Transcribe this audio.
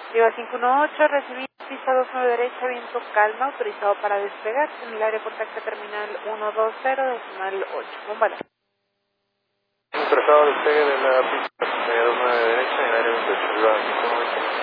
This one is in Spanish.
Viva 518, recibí pista 29 derecha, viento calma, autorizado para despegar. En el área contacta terminal 120, decimal 8. Bombala. Trazado despegue de la pista 29 derecha en el área 28, Viva 518.